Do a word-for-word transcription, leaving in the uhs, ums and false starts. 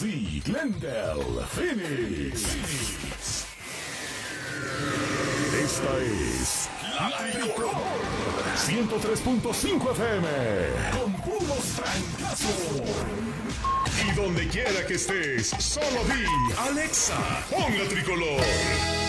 Z, Glendale, Phoenix. Esta es La Tricolor ciento tres punto cinco F M con puros francazos. Y donde quiera que estés, solo di Alexa, pon La Tricolor.